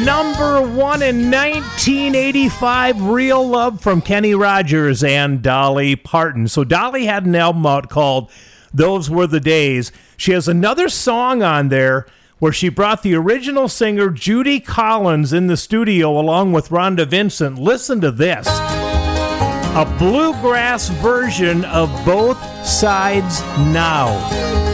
number one in 1985, Real Love from Kenny Rogers and Dolly Parton. So Dolly had an album out called Those Were the Days. She has another song on there where she brought the original singer Judy Collins in the studio along with Rhonda Vincent. Listen to this. A bluegrass version of Both Sides Now.